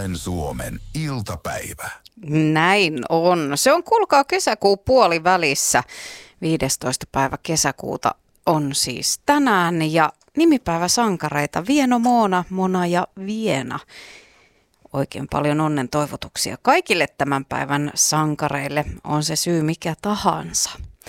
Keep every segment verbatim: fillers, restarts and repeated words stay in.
Iloinen Suomen iltapäivä. Näin on. Se on, kuulkaa, kesäkuun puolivälissä. viidestoista päivä kesäkuuta on siis tänään ja nimipäiväsankareita Vieno, Moona, Mona ja Viena. Oikein paljon onnen toivotuksia kaikille tämän päivän sankareille, on se syy mikä tahansa.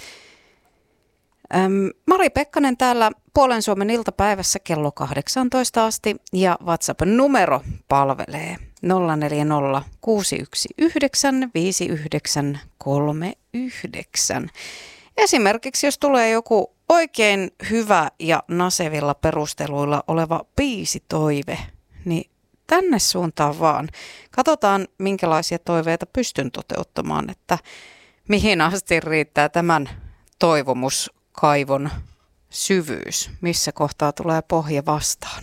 Öm, Mari Pekkanen täällä Puolen Suomen iltapäivässä kello kahdeksantoista asti ja WhatsApp-numero palvelee nolla neljä nolla kuusi yksi yhdeksän viisi yhdeksän kolme yhdeksän. Esimerkiksi jos tulee joku oikein hyvä ja nasevilla perusteluilla oleva biisitoive, niin tänne suuntaan vaan. Katsotaan, minkälaisia toiveita pystyn toteuttamaan, että mihin asti riittää tämän toivomuskaivon syvyys, missä kohtaa tulee pohja vastaan.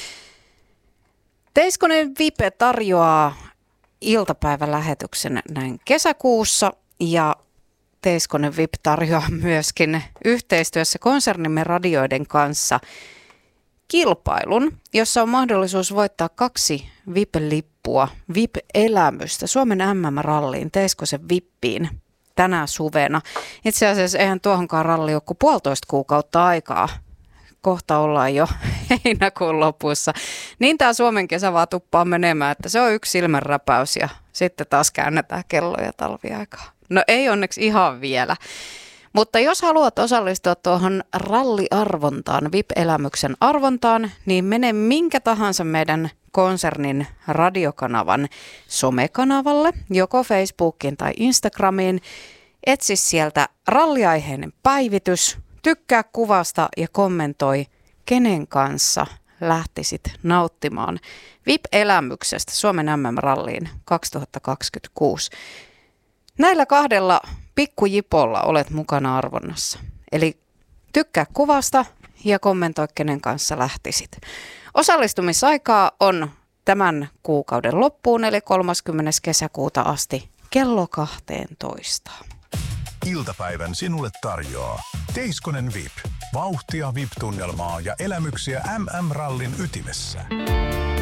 Teiskonen Vipe tarjoaa iltapäivälähetyksen näin kesäkuussa ja Teiskonen Vip tarjoaa myöskin yhteistyössä konsernimme radioiden kanssa kilpailun, jossa on mahdollisuus voittaa kaksi V I P-lippua, V I P-elämystä Suomen M M-ralliin, Teiskosen Vippiin tänä suvena. Itse asiassa eihän tuohonkaan ralli ole kuin puolitoista kuukautta aikaa. Kohta ollaan jo heinäkuun lopussa. Niin tämä Suomen kesä vaan tuppaa menemään, että se on yksi silmänräpäys ja sitten taas käännetään kelloja talviaikaa. No ei onneksi ihan vielä. Mutta jos haluat osallistua tuohon ralliarvontaan, V I P-elämyksen arvontaan, niin mene minkä tahansa meidän konsernin radiokanavan somekanavalle, joko Facebookiin tai Instagramiin. Etsi sieltä ralliaiheinen päivitys, tykkää kuvasta ja kommentoi, kenen kanssa lähtisit nauttimaan V I P-elämyksestä Suomen M M-ralliin kaksituhattakaksikymmentäkuusi. Näillä kahdella pikkujipolla olet mukana arvonnassa. Eli tykkää kuvasta ja kommentoi, kenen kanssa lähtisit. Osallistumisaikaa on tämän kuukauden loppuun, eli kolmaskymmenes kesäkuuta asti kello kaksitoista. Iltapäivän sinulle tarjoaa Teiskonen V I P. Vauhtia V I P-tunnelmaa ja elämyksiä M M-rallin ytimessä.